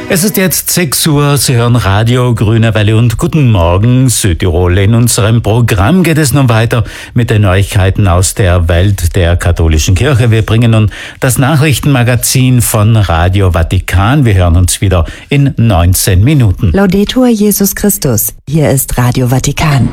Es ist jetzt 6 Uhr, Sie hören Radio Grüne Welle und Guten Morgen Südtirol. In unserem Programm geht es nun weiter mit den Neuigkeiten aus der Welt der katholischen Kirche. Wir bringen nun das Nachrichtenmagazin von Radio Vatikan. Wir hören uns wieder in 19 Minuten. Laudetur Jesus Christus. Hier ist Radio Vatikan.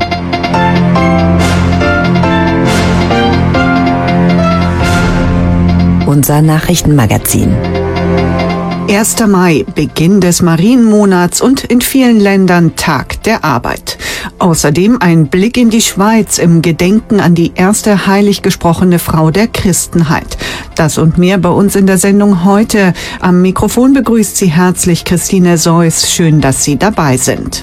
Unser Nachrichtenmagazin. 1. Mai, Beginn des Marienmonats und in vielen Ländern Tag der Arbeit. Außerdem ein Blick in die Schweiz im Gedenken an die erste heilig gesprochene Frau der Christenheit. Das und mehr bei uns in der Sendung heute. Am Mikrofon begrüßt Sie herzlich Christine Seuss. Schön, dass Sie dabei sind.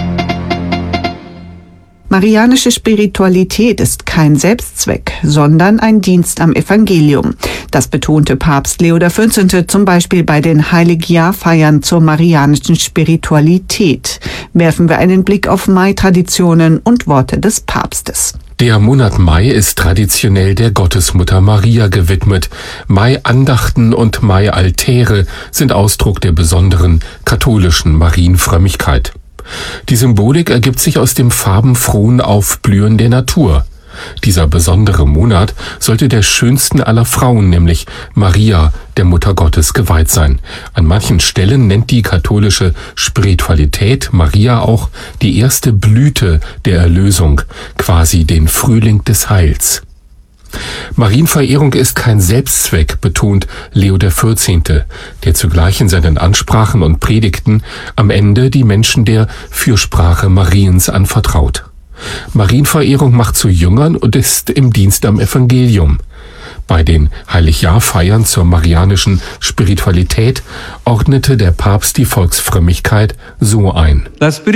Marianische Spiritualität ist kein Selbstzweck, sondern ein Dienst am Evangelium. Das betonte Papst Leo XIV. Zum Beispiel bei den Heiligjahrfeiern zur marianischen Spiritualität. Werfen wir einen Blick auf Mai-Traditionen und Worte des Papstes. Der Monat Mai ist traditionell der Gottesmutter Maria gewidmet. Mai-Andachten und Mai-Altäre sind Ausdruck der besonderen katholischen Marienfrömmigkeit. Die Symbolik ergibt sich aus dem farbenfrohen Aufblühen der Natur. Dieser besondere Monat sollte der schönsten aller Frauen, nämlich Maria, der Mutter Gottes, geweiht sein. An manchen Stellen nennt die katholische Spiritualität Maria auch die erste Blüte der Erlösung, quasi den Frühling des Heils. Marienverehrung ist kein Selbstzweck, betont Leo XIV., der zugleich in seinen Ansprachen und Predigten am Ende die Menschen der Fürsprache Mariens anvertraut. Marienverehrung macht zu Jüngern und ist im Dienst am Evangelium. Bei den Heiligjahrfeiern zur marianischen Spiritualität ordnete der Papst die Volksfrömmigkeit so ein.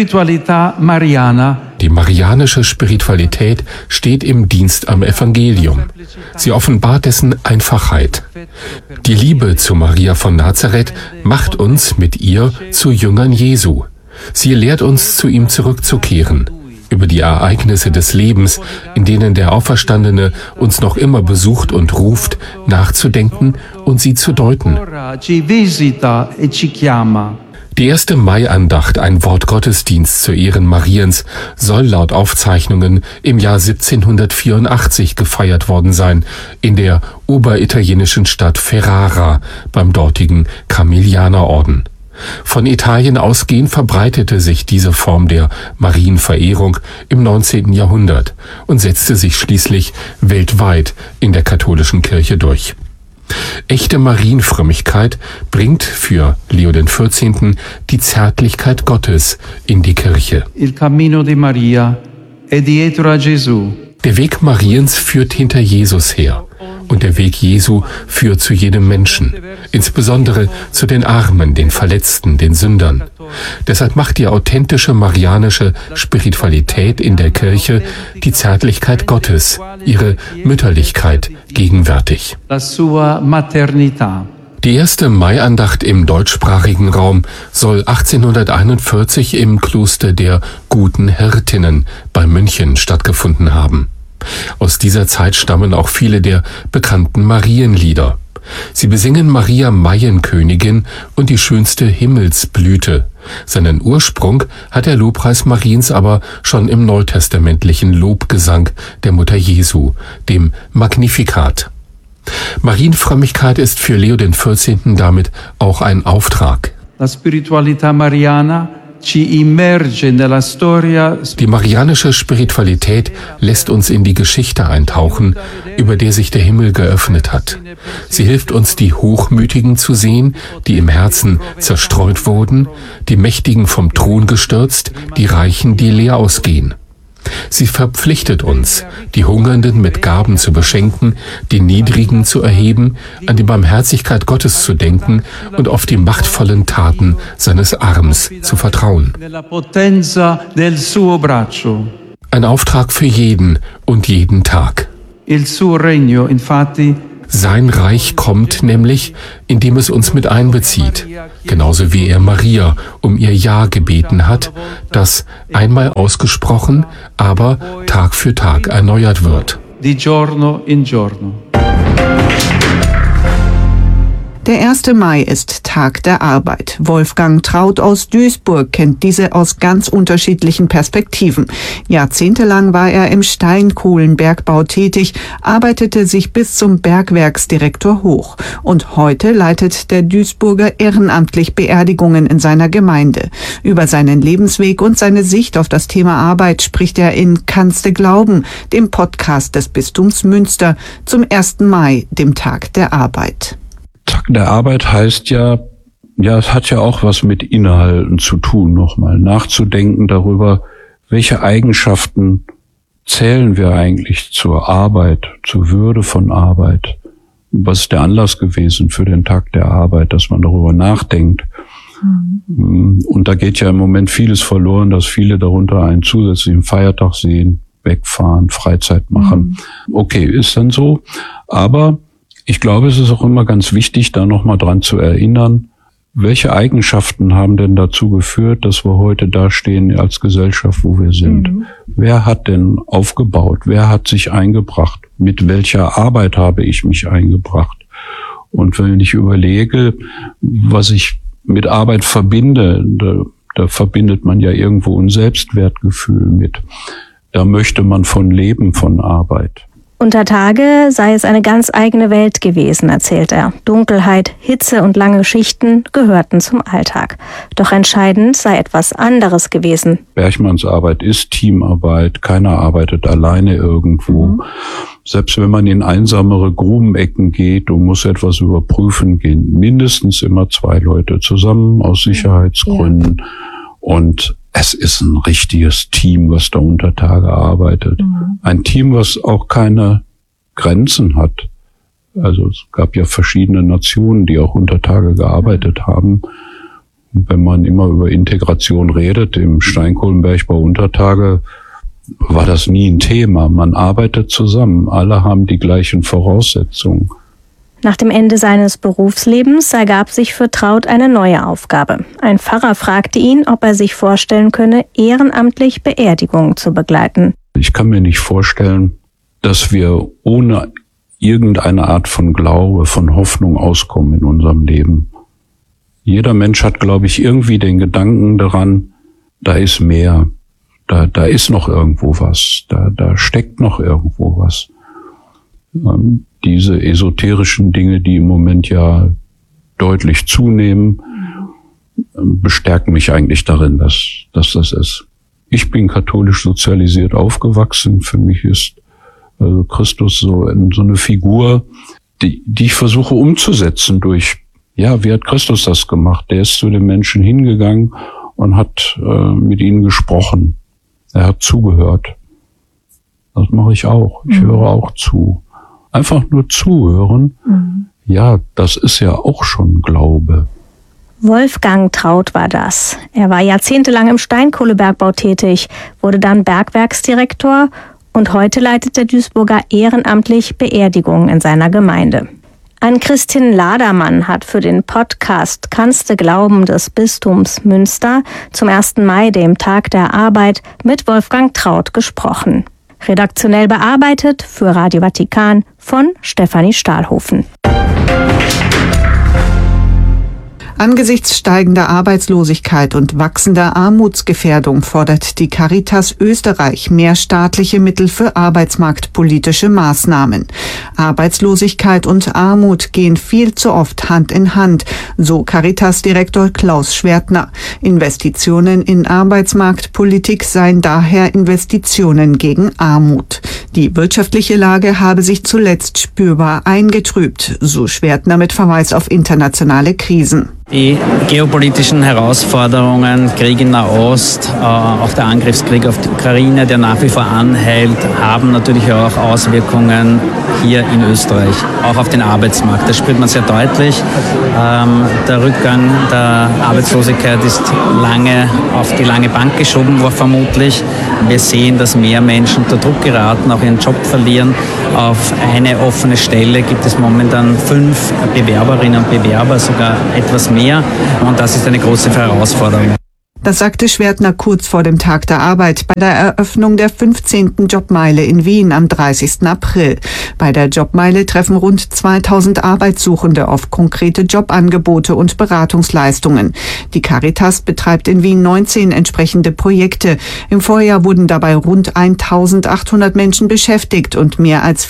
Die marianische Spiritualität steht im Dienst am Evangelium. Sie offenbart dessen Einfachheit. Die Liebe zu Maria von Nazareth macht uns mit ihr zu Jüngern Jesu. Sie lehrt uns, zu ihm zurückzukehren. Über die Ereignisse des Lebens, in denen der Auferstandene uns noch immer besucht und ruft, nachzudenken und sie zu deuten. Die erste Mai-Andacht, ein Wortgottesdienst zu Ehren Mariens, soll laut Aufzeichnungen im Jahr 1784 gefeiert worden sein, in der oberitalienischen Stadt Ferrara beim dortigen Karmelianerorden. Von Italien ausgehend verbreitete sich diese Form der Marienverehrung im 19. Jahrhundert und setzte sich schließlich weltweit in der katholischen Kirche durch. Echte Marienfrömmigkeit bringt für Leo XIV. Die Zärtlichkeit Gottes in die Kirche. Il cammino di Maria è dietro a Gesù. Der Weg Mariens führt hinter Jesus her. Und der Weg Jesu führt zu jedem Menschen, insbesondere zu den Armen, den Verletzten, den Sündern. Deshalb macht die authentische marianische Spiritualität in der Kirche die Zärtlichkeit Gottes, ihre Mütterlichkeit gegenwärtig. Die erste Mai-Andacht im deutschsprachigen Raum soll 1841 im Kloster der Guten Hirtinnen bei München stattgefunden haben. Aus dieser Zeit stammen auch viele der bekannten Marienlieder. Sie besingen Maria Maienkönigin und die schönste Himmelsblüte. Seinen Ursprung hat der Lobpreis Mariens aber schon im neutestamentlichen Lobgesang der Mutter Jesu, dem Magnificat. Marienfrömmigkeit ist für Leo XIV. Damit auch ein Auftrag. La spiritualità mariana ci immerge nella storia. Die marianische Spiritualität lässt uns in die Geschichte eintauchen, über der sich der Himmel geöffnet hat. Sie hilft uns, die Hochmütigen zu sehen, die im Herzen zerstreut wurden, die Mächtigen vom Thron gestürzt, die Reichen, die leer ausgehen. Sie verpflichtet uns, die Hungernden mit Gaben zu beschenken, die Niedrigen zu erheben, an die Barmherzigkeit Gottes zu denken und auf die machtvollen Taten seines Arms zu vertrauen. Ein Auftrag für jeden und jeden Tag. Sein Reich kommt nämlich, indem es uns mit einbezieht, genauso wie er Maria um ihr Ja gebeten hat, das einmal ausgesprochen, aber Tag für Tag erneuert wird. Di giorno in giorno. Der 1. Mai ist Tag der Arbeit. Wolfgang Traut aus Duisburg kennt diese aus ganz unterschiedlichen Perspektiven. Jahrzehntelang war er im Steinkohlenbergbau tätig, arbeitete sich bis zum Bergwerksdirektor hoch. Und heute leitet der Duisburger ehrenamtlich Beerdigungen in seiner Gemeinde. Über seinen Lebensweg und seine Sicht auf das Thema Arbeit spricht er in Kannst du glauben, dem Podcast des Bistums Münster, zum 1. Mai, dem Tag der Arbeit. Tag der Arbeit heißt ja, es hat ja auch was mit Innehalten zu tun, nochmal nachzudenken darüber, welche Eigenschaften zählen wir eigentlich zur Arbeit, zur Würde von Arbeit. Was ist der Anlass gewesen für den Tag der Arbeit, dass man darüber nachdenkt? Und da geht ja im Moment vieles verloren, dass viele darunter einen zusätzlichen Feiertag sehen, wegfahren, Freizeit machen. Okay, ist dann so. Aber ich glaube, es ist auch immer ganz wichtig, da nochmal dran zu erinnern, welche Eigenschaften haben denn dazu geführt, dass wir heute dastehen als Gesellschaft, wo wir sind? Wer hat denn aufgebaut? Wer hat sich eingebracht? Mit welcher Arbeit habe ich mich eingebracht? Und wenn ich überlege, was ich mit Arbeit verbinde, da verbindet man ja irgendwo ein Selbstwertgefühl mit. Da möchte man von leben, von Arbeit. Unter Tage sei es eine ganz eigene Welt gewesen, erzählt er. Dunkelheit, Hitze und lange Schichten gehörten zum Alltag. Doch entscheidend sei etwas anderes gewesen. Berchmanns Arbeit ist Teamarbeit. Keiner arbeitet alleine irgendwo. Selbst wenn man in einsamere Grubenecken geht und muss etwas überprüfen, gehen mindestens immer 2 Leute zusammen aus Sicherheitsgründen. Ja. Und es ist ein richtiges Team, was da unter Tage arbeitet. Ein Team, was auch keine Grenzen hat. Also es gab ja verschiedene Nationen, die auch unter Tage gearbeitet haben. Und wenn man immer über Integration redet, im Steinkohlenbergbau unter Tage, war das nie ein Thema. Man arbeitet zusammen. Alle haben die gleichen Voraussetzungen. Nach dem Ende seines Berufslebens ergab sich für Traut eine neue Aufgabe. Ein Pfarrer fragte ihn, ob er sich vorstellen könne, ehrenamtlich Beerdigungen zu begleiten. Ich kann mir nicht vorstellen, dass wir ohne irgendeine Art von Glaube, von Hoffnung auskommen in unserem Leben. Jeder Mensch hat, glaube ich, irgendwie den Gedanken daran, da ist mehr, da ist noch irgendwo was, da steckt noch irgendwo was. Diese esoterischen Dinge, die im Moment ja deutlich zunehmen, bestärken mich eigentlich darin, dass das ist. Ich bin katholisch sozialisiert aufgewachsen. Für mich ist Christus so eine Figur, die ich versuche umzusetzen durch, wie hat Christus das gemacht? Der ist zu den Menschen hingegangen und hat mit ihnen gesprochen. Er hat zugehört. Das mache ich auch. Ich höre auch zu. Einfach nur zuhören, das ist ja auch schon Glaube. Wolfgang Traut war das. Er war jahrzehntelang im Steinkohlebergbau tätig, wurde dann Bergwerksdirektor und heute leitet der Duisburger ehrenamtlich Beerdigungen in seiner Gemeinde. Ann-Christin Ladermann hat für den Podcast Kannst du glauben des Bistums Münster zum 1. Mai, dem Tag der Arbeit, mit Wolfgang Traut gesprochen. Redaktionell bearbeitet für Radio Vatikan von Stefanie Stahlhofen. Angesichts steigender Arbeitslosigkeit und wachsender Armutsgefährdung fordert die Caritas Österreich mehr staatliche Mittel für arbeitsmarktpolitische Maßnahmen. Arbeitslosigkeit und Armut gehen viel zu oft Hand in Hand, so Caritas-Direktor Klaus Schwertner. Investitionen in Arbeitsmarktpolitik seien daher Investitionen gegen Armut. Die wirtschaftliche Lage habe sich zuletzt spürbar eingetrübt, so Schwertner mit Verweis auf internationale Krisen. Die geopolitischen Herausforderungen, Krieg in Nahost, auch der Angriffskrieg auf die Ukraine, der nach wie vor anhält, haben natürlich auch Auswirkungen hier in Österreich, auch auf den Arbeitsmarkt. Das spürt man sehr deutlich. Der Rückgang der Arbeitslosigkeit ist lange auf die lange Bank geschoben worden, vermutlich. Wir sehen, dass mehr Menschen unter Druck geraten, auch ihren Job verlieren. Auf eine offene Stelle gibt es momentan 5 Bewerberinnen und Bewerber, sogar etwas mehr. Und das ist eine große Herausforderung. Das sagte Schwertner kurz vor dem Tag der Arbeit bei der Eröffnung der 15. Jobmeile in Wien am 30. April. Bei der Jobmeile treffen rund 2000 Arbeitssuchende auf konkrete Jobangebote und Beratungsleistungen. Die Caritas betreibt in Wien 19 entsprechende Projekte. Im Vorjahr wurden dabei rund 1800 Menschen beschäftigt und mehr als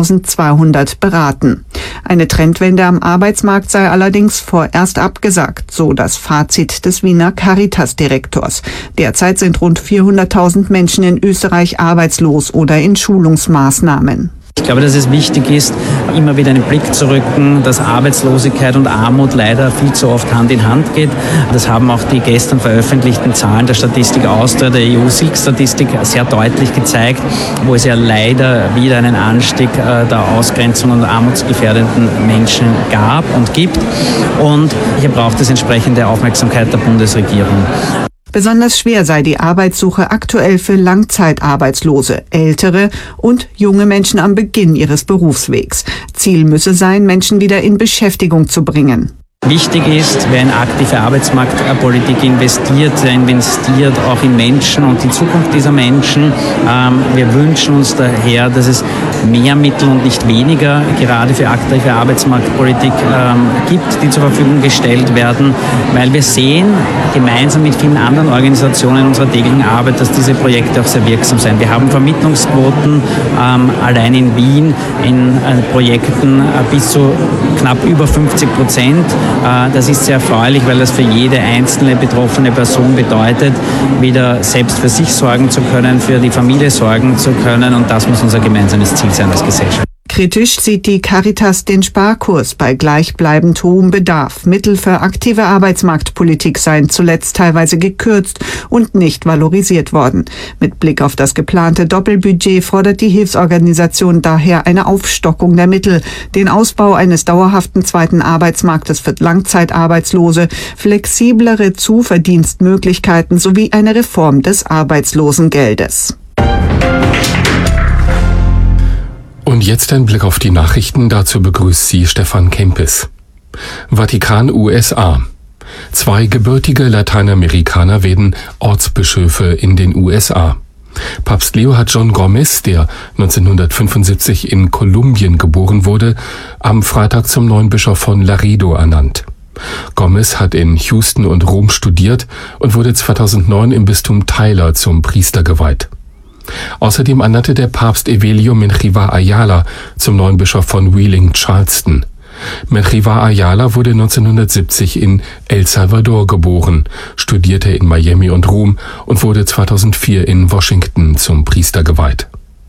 4200 beraten. Eine Trendwende am Arbeitsmarkt sei allerdings vorerst abgesagt, so das Fazit des Wiener Caritas-Direktors. Derzeit sind rund 400.000 Menschen in Österreich arbeitslos oder in Schulungsmaßnahmen. Ich glaube, dass es wichtig ist, immer wieder einen Blick zu rücken, dass Arbeitslosigkeit und Armut leider viel zu oft Hand in Hand geht. Das haben auch die gestern veröffentlichten Zahlen der Statistik Austria, der EU-Silk-Statistik, sehr deutlich gezeigt, wo es ja leider wieder einen Anstieg der Ausgrenzung und armutsgefährdenden Menschen gab und gibt. Und hier braucht es entsprechende Aufmerksamkeit der Bundesregierung. Besonders schwer sei die Arbeitssuche aktuell für Langzeitarbeitslose, ältere und junge Menschen am Beginn ihres Berufswegs. Ziel müsse sein, Menschen wieder in Beschäftigung zu bringen. Wichtig ist, wer in aktive Arbeitsmarktpolitik investiert, der investiert auch in Menschen und die Zukunft dieser Menschen. Wir wünschen uns daher, dass es mehr Mittel und nicht weniger gerade für aktive Arbeitsmarktpolitik gibt, die zur Verfügung gestellt werden, weil wir sehen, gemeinsam mit vielen anderen Organisationen unserer täglichen Arbeit, dass diese Projekte auch sehr wirksam sind. Wir haben Vermittlungsquoten allein in Wien in Projekten bis zu knapp über 50%. Das ist sehr erfreulich, weil das für jede einzelne betroffene Person bedeutet, wieder selbst für sich sorgen zu können, für die Familie sorgen zu können, und das muss unser gemeinsames Ziel sein als Gesellschaft. Kritisch sieht die Caritas den Sparkurs bei gleichbleibend hohem Bedarf. Mittel für aktive Arbeitsmarktpolitik seien zuletzt teilweise gekürzt und nicht valorisiert worden. Mit Blick auf das geplante Doppelbudget fordert die Hilfsorganisation daher eine Aufstockung der Mittel, den Ausbau eines dauerhaften zweiten Arbeitsmarktes für Langzeitarbeitslose, flexiblere Zuverdienstmöglichkeiten sowie eine Reform des Arbeitslosengeldes. Und jetzt ein Blick auf die Nachrichten. Dazu begrüßt sie Stefan Kempis. Vatikan, USA. 2 gebürtige Lateinamerikaner werden Ortsbischöfe in den USA. Papst Leo hat John Gomez, der 1975 in Kolumbien geboren wurde, am Freitag zum neuen Bischof von Laredo ernannt. Gomez hat in Houston und Rom studiert und wurde 2009 im Bistum Tyler zum Priester geweiht. Außerdem ernannte der Papst Evelio Menjivar Ayala zum neuen Bischof von Wheeling, Charleston. Menjivar Ayala wurde 1970 in El Salvador geboren, studierte in Miami und Rom und wurde 2004 in Washington zum Priester geweiht.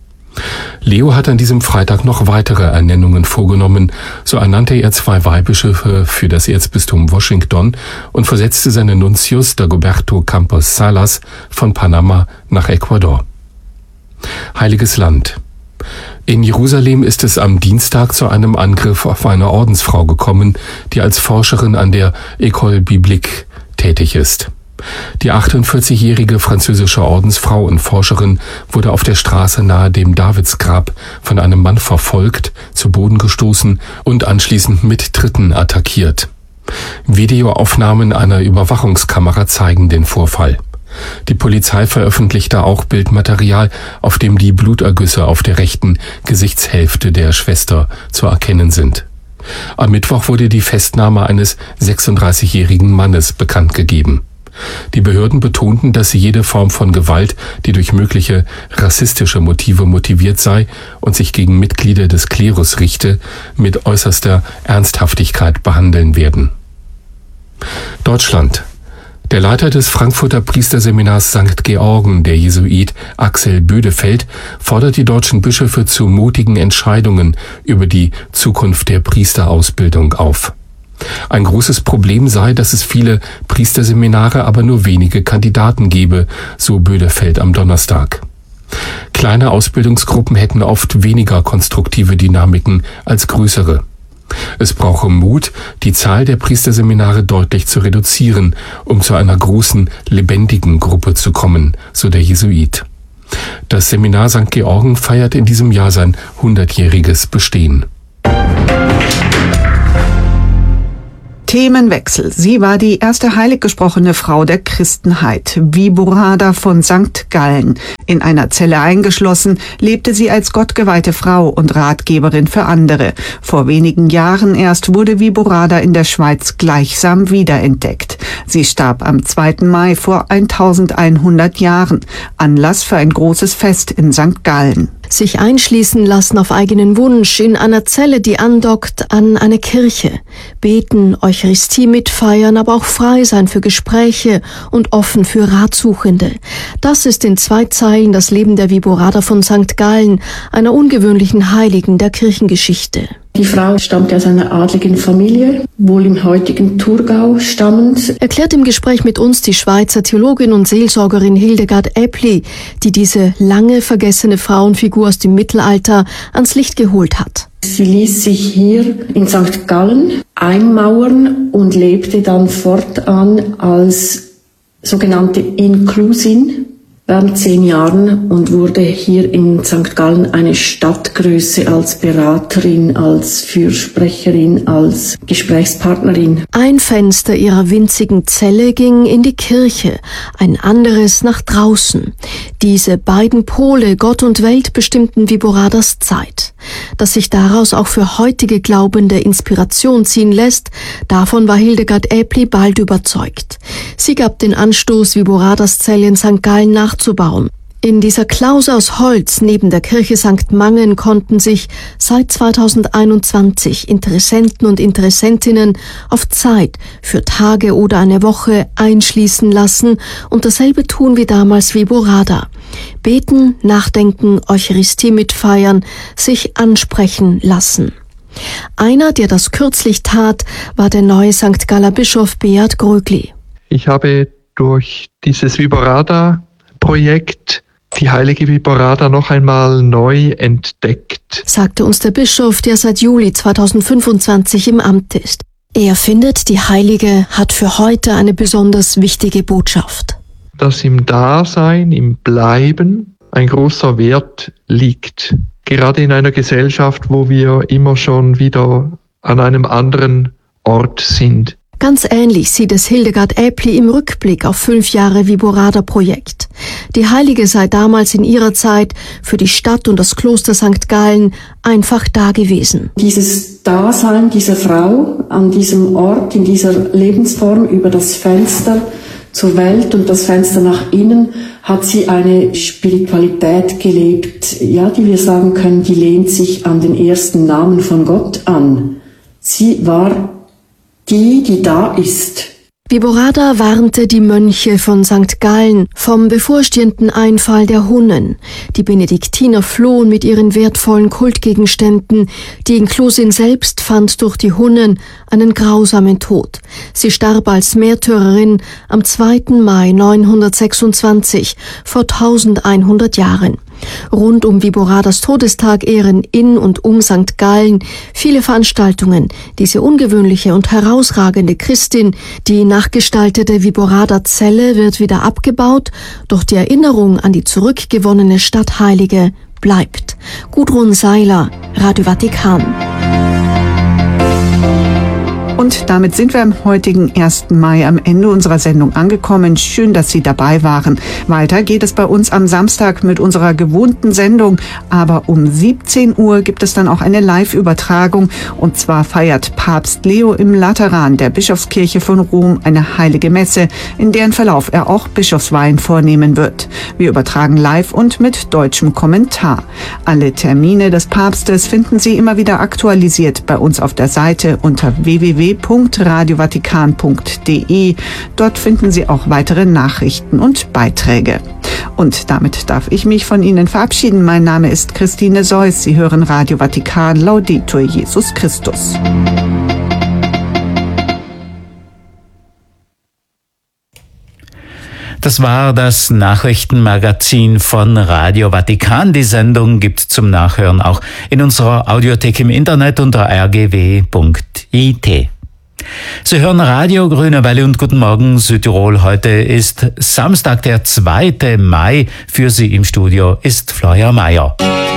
Leo hat an diesem Freitag noch weitere Ernennungen vorgenommen. So ernannte er 2 Weihbischöfe für das Erzbistum Washington und versetzte seinen Nuntius Dagoberto Campos Salas von Panama nach Ecuador. Heiliges Land. In Jerusalem ist es am Dienstag zu einem Angriff auf eine Ordensfrau gekommen, die als Forscherin an der École Biblique tätig ist. Die 48-jährige französische Ordensfrau und Forscherin wurde auf der Straße nahe dem Davidsgrab von einem Mann verfolgt, zu Boden gestoßen und anschließend mit Tritten attackiert. Videoaufnahmen einer Überwachungskamera zeigen den Vorfall. Die Polizei veröffentlichte auch Bildmaterial, auf dem die Blutergüsse auf der rechten Gesichtshälfte der Schwester zu erkennen sind. Am Mittwoch wurde die Festnahme eines 36-jährigen Mannes bekannt gegeben. Die Behörden betonten, dass jede Form von Gewalt, die durch mögliche rassistische Motive motiviert sei und sich gegen Mitglieder des Klerus richte, mit äußerster Ernsthaftigkeit behandeln werden. Deutschland. Der Leiter des Frankfurter Priesterseminars St. Georgen, der Jesuit Axel Bödefeld, fordert die deutschen Bischöfe zu mutigen Entscheidungen über die Zukunft der Priesterausbildung auf. Ein großes Problem sei, dass es viele Priesterseminare, aber nur wenige Kandidaten gebe, so Bödefeld am Donnerstag. Kleine Ausbildungsgruppen hätten oft weniger konstruktive Dynamiken als größere. Es brauche Mut, die Zahl der Priesterseminare deutlich zu reduzieren, um zu einer großen, lebendigen Gruppe zu kommen, so der Jesuit. Das Seminar St. Georgen feiert in diesem Jahr sein 100-jähriges Bestehen. Themenwechsel. Sie war die erste heiliggesprochene Frau der Christenheit, Wiborada von St. Gallen. In einer Zelle eingeschlossen, lebte sie als gottgeweihte Frau und Ratgeberin für andere. Vor wenigen Jahren erst wurde Wiborada in der Schweiz gleichsam wiederentdeckt. Sie starb am 2. Mai vor 1100 Jahren. Anlass für ein großes Fest in St. Gallen. Sich einschließen lassen auf eigenen Wunsch in einer Zelle, die andockt an eine Kirche. Beten, Eucharistie mitfeiern, aber auch frei sein für Gespräche und offen für Ratsuchende. Das ist in 2 Zeilen das Leben der Wiborada von St. Gallen, einer ungewöhnlichen Heiligen der Kirchengeschichte. Die Frau stammte aus einer adligen Familie, wohl im heutigen Thurgau stammend. Erklärt im Gespräch mit uns die Schweizer Theologin und Seelsorgerin Hildegard Eppli, die diese lange vergessene Frauenfigur aus dem Mittelalter ans Licht geholt hat. Sie ließ sich hier in St. Gallen einmauern und lebte dann fortan als sogenannte Inklusin während 10 Jahren und wurde hier in St. Gallen eine Stadtgröße als Beraterin, als Fürsprecherin, als Gesprächspartnerin. Ein Fenster ihrer winzigen Zelle ging in die Kirche, ein anderes nach draußen. Diese beiden Pole, Gott und Welt, bestimmten Wiboradas Zeit. Dass sich daraus auch für heutige Glaubende Inspiration ziehen lässt, davon war Hildegard Eppli bald überzeugt. Sie gab den Anstoß, Wiboradas Zelle in St. Gallen nachzubauen. In dieser Klause aus Holz neben der Kirche St. Mangen konnten sich seit 2021 Interessenten und Interessentinnen auf Zeit für Tage oder eine Woche einschließen lassen und dasselbe tun wie damals Wiborada. Beten, nachdenken, Eucharistie mitfeiern, sich ansprechen lassen. Einer, der das kürzlich tat, war der neue St. Galler Bischof Beat Grögli. Ich habe durch dieses Wiborada-Projekt die heilige Wiborada noch einmal neu entdeckt, sagte uns der Bischof, der seit Juli 2025 im Amt ist. Er findet, die Heilige hat für heute eine besonders wichtige Botschaft. Dass im Dasein, im Bleiben ein großer Wert liegt. Gerade in einer Gesellschaft, wo wir immer schon wieder an einem anderen Ort sind. Ganz ähnlich sieht es Hildegard Eppli im Rückblick auf 5 Jahre Wiborada-Projekt. Die Heilige sei damals in ihrer Zeit für die Stadt und das Kloster St. Gallen einfach da gewesen. Dieses Dasein dieser Frau an diesem Ort, in dieser Lebensform über das Fenster zur Welt und das Fenster nach innen, hat sie eine Spiritualität gelebt, ja, die wir sagen können, die lehnt sich an den ersten Namen von Gott an. Sie war die da ist. Wiborada warnte die Mönche von St. Gallen vom bevorstehenden Einfall der Hunnen. Die Benediktiner flohen mit ihren wertvollen Kultgegenständen. Die Inklusin selbst fand durch die Hunnen einen grausamen Tod. Sie starb als Märtyrerin am 2. Mai 926, vor 1100 Jahren. Rund um Wiboradas Todestag ehren in und um St. Gallen viele Veranstaltungen. Diese ungewöhnliche und herausragende Christin, die nachgestaltete Wiborada-Zelle, wird wieder abgebaut, doch die Erinnerung an die zurückgewonnene Stadtheilige bleibt. Gudrun Seiler, Radio Vatikan. Und damit sind wir am heutigen 1. Mai am Ende unserer Sendung angekommen. Schön, dass Sie dabei waren. Weiter geht es bei uns am Samstag mit unserer gewohnten Sendung. Aber um 17 Uhr gibt es dann auch eine Live-Übertragung. Und zwar feiert Papst Leo im Lateran der Bischofskirche von Rom eine heilige Messe, in deren Verlauf er auch Bischofsweihen vornehmen wird. Wir übertragen live und mit deutschem Kommentar. Alle Termine des Papstes finden Sie immer wieder aktualisiert bei uns auf der Seite unter www.radiovatikan.de. Dort finden Sie auch weitere Nachrichten und Beiträge. Und damit darf ich mich von Ihnen verabschieden. Mein Name ist Christine Seuss. Sie hören Radio Vatikan. Laudetur Jesus Christus. Das war das Nachrichtenmagazin von Radio Vatikan. Die Sendung gibt's zum Nachhören auch in unserer Audiothek im Internet unter rgw.it. Sie hören Radio Grüne Welle und Guten Morgen Südtirol. Heute ist Samstag, der 2. Mai. Für Sie im Studio ist Florian Mayer.